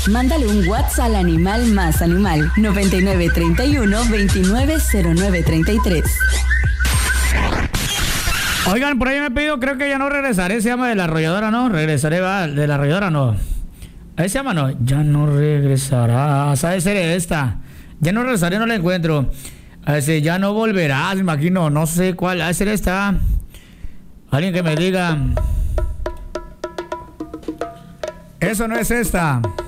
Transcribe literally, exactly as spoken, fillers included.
Mándale un WhatsApp al animal más animal noventa y nueve treinta y uno veintinueve cero nueve treinta y tres. Oigan, por ahí me he pedido, creo que ya no regresaré, se llama de la arrolladora, ¿no? Regresaré, va, de la arrolladora, no. Ahí se llama, no. Ya no regresará. ¿Sabe ser esta? Ya no regresaré, no la encuentro. A ver, ya no volverás, me imagino. No sé cuál. A ser esta. Alguien que me diga. Eso no es esta.